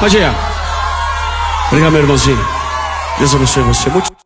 Pode ir. Obrigado, meu irmãozinho. Deus abençoe você. Muito